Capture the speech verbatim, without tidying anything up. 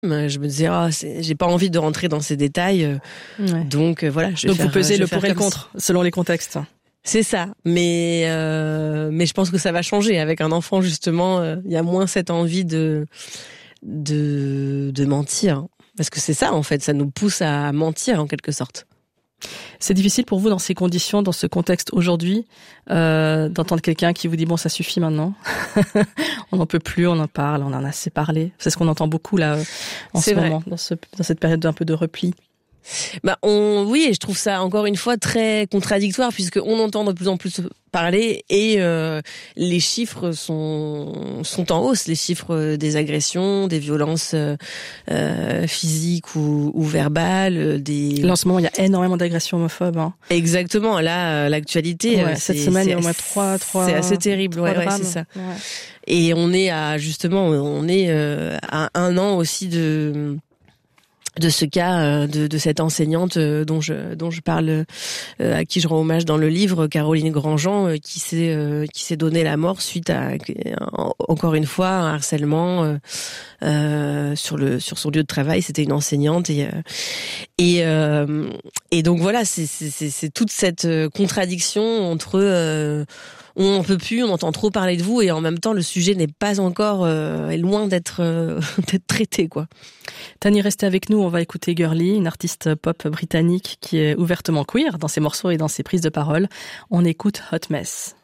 Je me disais, oh, c'est, j'ai pas envie de rentrer dans ces détails. Ouais. Donc, euh, voilà. Je vais donc, faire, vous pesez le pour et le comme... contre, selon les contextes. C'est ça. Mais, euh, mais je pense que ça va changer. Avec un enfant, justement, il euh, y a moins cette envie de, de, de mentir. Parce que c'est ça, en fait. Ça nous pousse à mentir, en quelque sorte. C'est difficile pour vous, dans ces conditions, dans ce contexte aujourd'hui, euh, d'entendre quelqu'un qui vous dit « bon, ça suffit maintenant, on n'en peut plus, on en parle, on en a assez parlé ». C'est ce qu'on entend beaucoup là en c'est ce vrai. moment, dans, ce, dans cette période d'un peu de repli. Bah on oui et je trouve ça encore une fois très contradictoire puisque on entend de plus en plus parler et euh, les chiffres sont sont en hausse, les chiffres des agressions, des violences euh, physiques ou, ou verbales, des là en ce moment il y a énormément d'agressions homophobes hein. Exactement, là l'actualité ouais, cette semaine il y a au moins assez, trois trois c'est assez terrible ouais, ouais c'est ça ouais. Et on est à justement on est euh, à un an aussi de de ce cas de, de cette enseignante dont je dont je parle euh, à qui je rends hommage dans le livre, Caroline Grandjean, euh, qui s'est euh, qui s'est donné la mort suite à encore une fois un harcèlement euh, euh, sur le sur son lieu de travail. C'était une enseignante et euh, et euh, et donc voilà, c'est c'est c'est, c'est toute cette contradiction entre euh, on peut plus, on entend trop parler de vous et en même temps le sujet n'est pas encore euh, est loin d'être euh, d'être traité quoi. Tani, restez avec nous, on va écouter Girly, une artiste pop britannique qui est ouvertement queer dans ses morceaux et dans ses prises de parole. On écoute Hot Mess.